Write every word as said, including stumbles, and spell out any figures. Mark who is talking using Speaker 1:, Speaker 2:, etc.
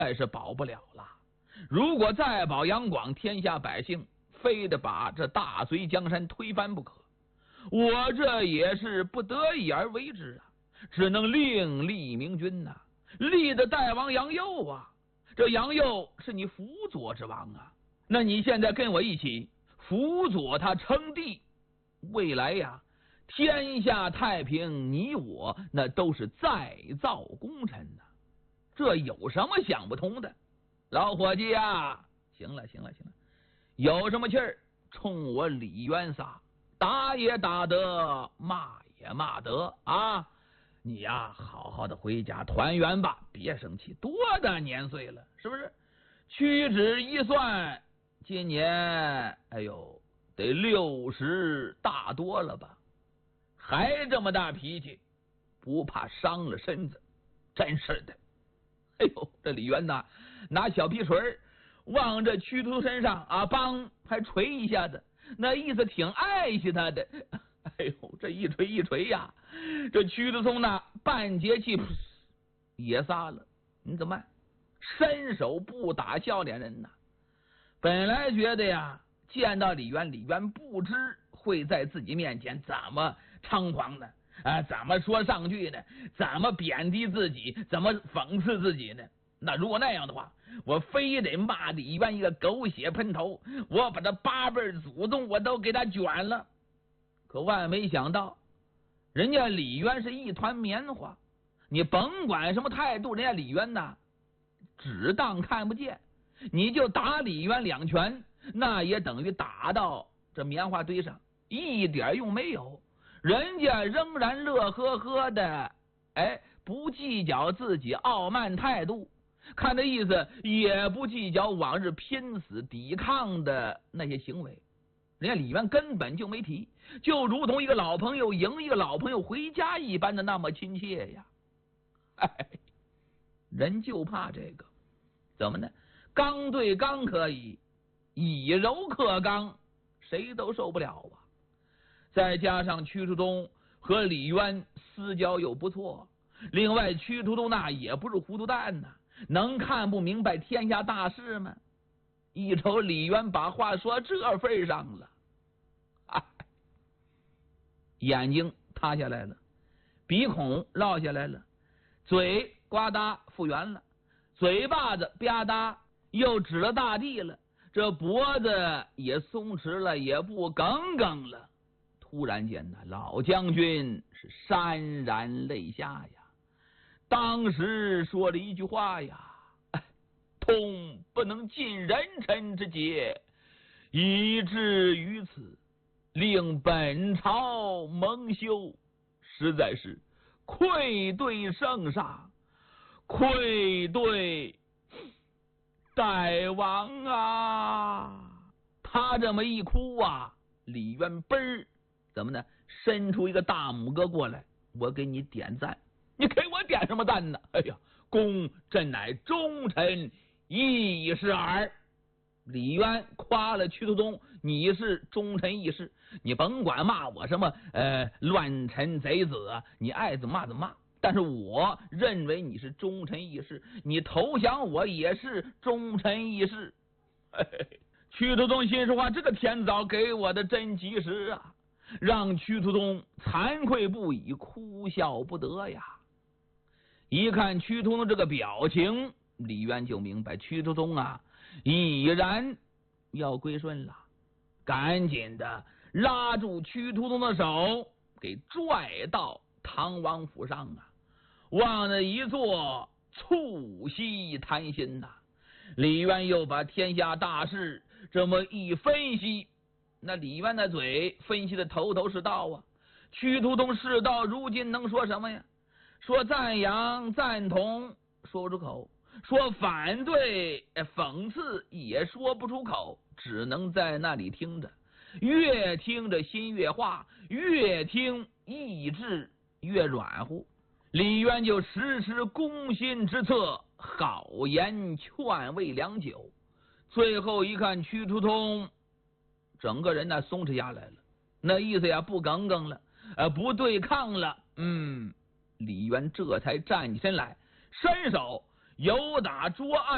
Speaker 1: 哎，是保不了了。如果再保杨广，天下百姓非得把这大隋江山推翻不可。我这也是不得已而为之啊，只能另立明君呐、啊，立的代王杨佑啊。这杨佑是你辅佐之王啊，那你现在跟我一起辅佐他称帝，未来呀，天下太平，你我那都是再造功臣呐、啊，这有什么想不通的？老伙计呀，行了行了行了，有什么气儿冲我李渊撒，打也打得，骂也骂得啊！你呀，好好的回家团圆吧，别生气，多大年岁了，是不是？屈指一算，今年哎呦得六十大多了吧？还这么大脾气，不怕伤了身子？真是的！哎呦，这李渊呐，拿小皮锤往这屈突身上啊，梆还捶一下子，那意思挺爱惜他的。哎呦，这一锤一锤呀，这屈突松呢半截气也撒了。你怎么办？伸手不打笑脸人呐！本来觉得呀，见到李渊，李渊不知会在自己面前怎么猖狂呢？啊，怎么说上句呢？怎么贬低自己？怎么讽刺自己呢？那如果那样的话，我非得骂李渊一个狗血喷头，我把他八辈祖宗我都给他卷了。可万没想到，人家李渊是一团棉花，你甭管什么态度，人家李渊呐，只当看不见。你就打李渊两拳，那也等于打到这棉花堆上，一点用没有。人家仍然乐呵呵的，哎，不计较自己傲慢态度，看这意思也不计较往日拼死抵抗的那些行为。人家李渊根本就没提，就如同一个老朋友迎一个老朋友回家一般的那么亲切呀。哎，人就怕这个，怎么呢？刚对刚可以，以柔克刚，谁都受不了啊。再加上屈突东和李渊私交又不错，另外屈突东那也不是糊涂蛋呐、啊，能看不明白天下大事吗？一瞅李渊把话说这份上了，啊、眼睛塌下来了，鼻孔落下来了，嘴呱嗒复原了，嘴巴子吧嗒又指了大地了，这脖子也松弛了，也不耿耿了。突然间呢，老将军是潸然泪下呀，当时说了一句话呀：痛不能尽人臣之节，以至于此，令本朝蒙羞，实在是愧对圣上，愧对代王啊！他这么一哭啊，李渊嘣儿怎么呢？伸出一个大拇哥过来，我给你点赞。你给我点什么赞呢？哎呀，公朕乃忠臣义士耳。李渊夸了屈突东，你是忠臣义士，你甭管骂我什么呃乱臣贼子啊，你爱怎么骂怎么骂。但是我认为你是忠臣义士，你投降我也是忠臣义士。嘿嘿，屈突东心说话，这个天早给我的真及时啊，让屈突东惭愧不已，哭笑不得呀。一看屈突东这个表情，李渊就明白屈突东啊已然要归顺了，赶紧的拉住屈突东的手，给拽到唐王府上啊，往那一坐，促膝谈心呐、啊。李渊又把天下大事这么一分析，那李渊的嘴分析的头头是道啊。屈突东事到如今能说什么呀？说赞扬赞同说不出口，说反对讽刺也说不出口，只能在那里听着，越听着心越化，越听意志越软乎。李渊就时时攻心之策，好言劝慰良久。最后一看屈突通整个人呢松弛下来了，那意思呀不耿耿了，呃不对抗了。嗯，李渊这才站起身来，伸手由打桌案